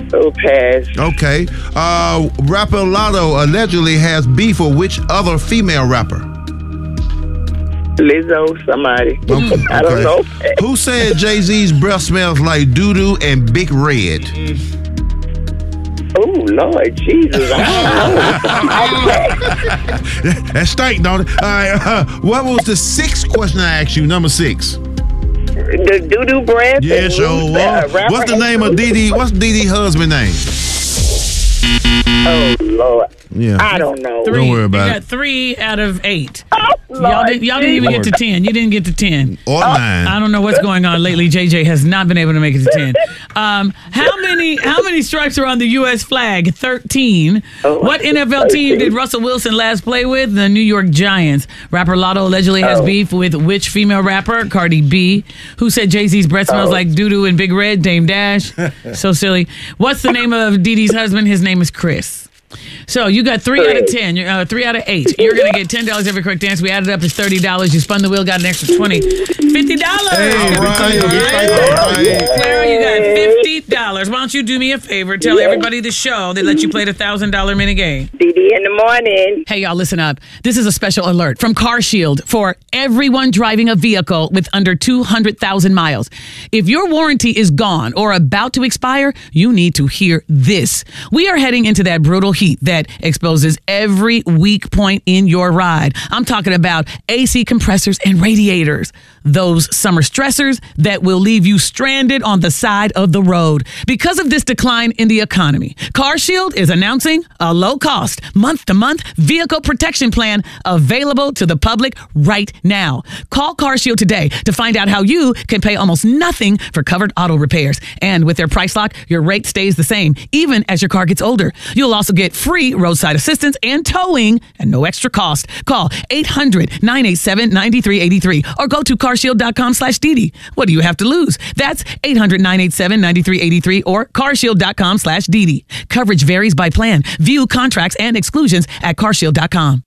Oh, pass. Okay. Rapper Lotto allegedly has beef with which other female rapper? Lizzo, somebody. Okay. I don't know. Who said Jay-Z's breath smells like doo-doo and Big Red? Oh, Lord Jesus. I don't know. That stank, don't it? All right. What was the sixth question I asked you? Number 6. The doo-doo breath. Yeah, sure. What's the name of Dee? What's Dee Dee's husband's name? Oh, Lord. Yeah. I don't know. Don't worry about You it. got 3 out of 8. Oh, Y'all didn't even get to 10. You didn't get to 10. Or 9. I don't know what's going on lately. JJ has not been able to make it to 10. How many stripes are on the U.S. flag? 13. What NFL team did Russell Wilson last play with? The New York Giants. Rapper Lotto allegedly has beef with which female rapper? Cardi B. Who said Jay-Z's breath smells like doo-doo and Big Red? Dame Dash. So silly. What's the name of Dee Dee's husband? His name is Chris. So you got 3 out of 10. 3 out of 8. You're going to get $10 every correct answer. We added up, it's $30. You spun the wheel, got an extra $20. $50. Clara, you got $50. Why don't you do me a favor? Tell everybody the show that let you play the $1,000 minute game. DD in the morning. Hey, y'all, listen up. This is a special alert from CarShield for everyone driving a vehicle with under 200,000 miles. If your warranty is gone or about to expire, you need to hear this. We are heading into that brutal heat that exposes every weak point in your ride. I'm talking about AC compressors and radiators. Those summer stressors that will leave you stranded on the side of the road. Because of this decline in the economy, CarShield is announcing a low-cost, month-to-month vehicle protection plan available to the public right now. Call CarShield today to find out how you can pay almost nothing for covered auto repairs. And with their price lock, your rate stays the same, even as your car gets older. You'll also get free roadside assistance and towing at no extra cost. Call 800-987-9383 or go to carshield.com/DD. What do you have to lose? That's 800-987-9383 or carshield.com/DD. Coverage varies by plan. View contracts and exclusions at carshield.com.